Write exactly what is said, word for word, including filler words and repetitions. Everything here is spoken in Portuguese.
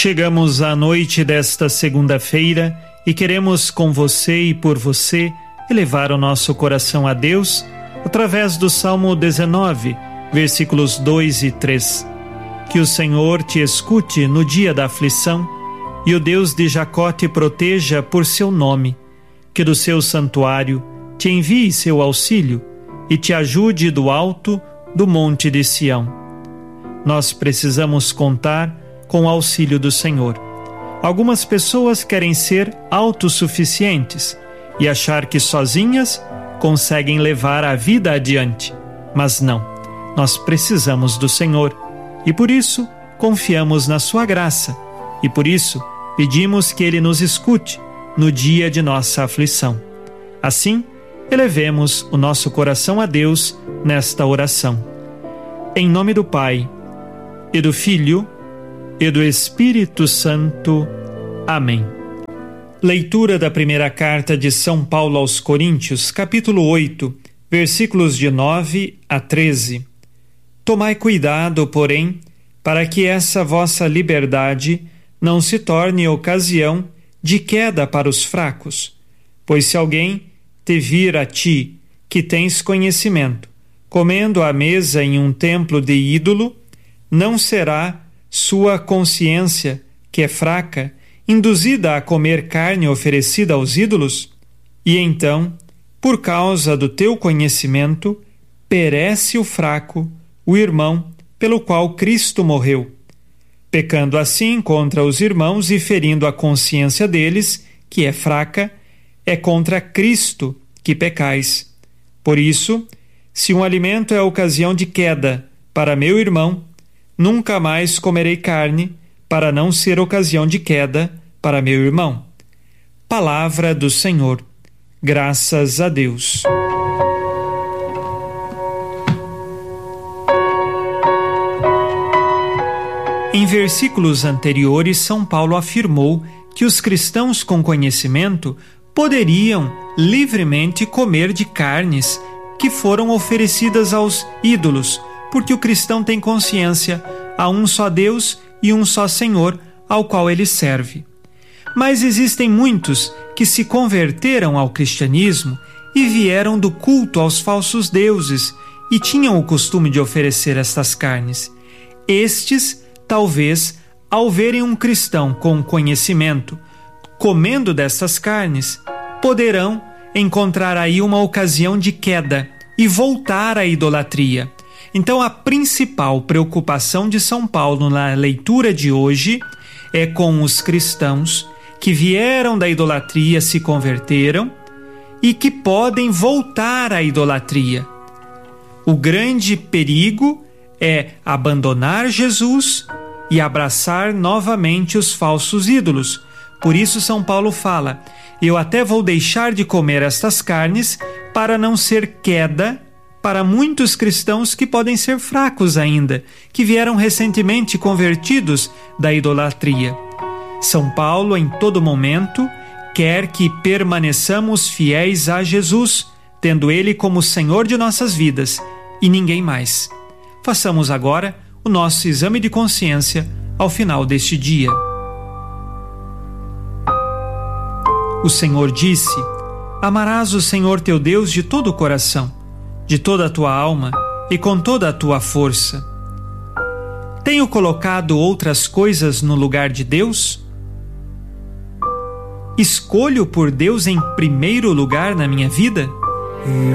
Chegamos à noite desta segunda-feira e queremos com você e por você elevar o nosso coração a Deus através do Salmo dezenove, versículos dois e três. Que o Senhor te escute no dia da aflição e o Deus de Jacó te proteja por seu nome. Que do seu santuário te envie seu auxílio e te ajude do alto do monte de Sião. Nós precisamos contar com o auxílio do Senhor. Algumas pessoas querem ser autossuficientes e achar que sozinhas conseguem levar a vida adiante. Mas não, nós precisamos do Senhor e por isso confiamos na sua graça e por isso pedimos que Ele nos escute no dia de nossa aflição. Assim, elevemos o nosso coração a Deus nesta oração. Em nome do Pai, e do Filho, e do Espírito Santo. Amém. Leitura da primeira carta de São Paulo aos Coríntios, capítulo oito, versículos de nove a treze. Tomai cuidado, porém, para que essa vossa liberdade não se torne ocasião de queda para os fracos. Pois se alguém te vir a ti, que tens conhecimento, comendo à mesa em um templo de ídolo, não será sua consciência, que é fraca, induzida a comer carne oferecida aos ídolos? E então, por causa do teu conhecimento, perece o fraco, o irmão, pelo qual Cristo morreu, pecando assim contra os irmãos e ferindo a consciência deles, que é fraca, é contra Cristo que pecais. Por isso, se um alimento é ocasião de queda para meu irmão, nunca mais comerei carne, para não ser ocasião de queda para meu irmão. Palavra do Senhor. Graças a Deus. Em versículos anteriores, São Paulo afirmou que os cristãos com conhecimento poderiam livremente comer de carnes que foram oferecidas aos ídolos, porque o cristão tem consciência, há um só Deus e um só Senhor ao qual ele serve. Mas existem muitos que se converteram ao cristianismo e vieram do culto aos falsos deuses e tinham o costume de oferecer estas carnes. Estes, talvez, ao verem um cristão com conhecimento comendo dessas carnes, poderão encontrar aí uma ocasião de queda e voltar à idolatria. Então, a principal preocupação de São Paulo na leitura de hoje é com os cristãos que vieram da idolatria, se converteram e que podem voltar à idolatria. O grande perigo é abandonar Jesus e abraçar novamente os falsos ídolos. Por isso, São Paulo fala: eu até vou deixar de comer estas carnes para não ser queda para muitos cristãos que podem ser fracos ainda, que vieram recentemente convertidos da idolatria. São Paulo, em todo momento, quer que permaneçamos fiéis a Jesus, tendo Ele como Senhor de nossas vidas e ninguém mais. Façamos agora o nosso exame de consciência ao final deste dia. O Senhor disse: amarás o Senhor teu Deus de todo o coração, de toda a tua alma e com toda a tua força. Tenho colocado outras coisas no lugar de Deus? Escolho por Deus em primeiro lugar na minha vida?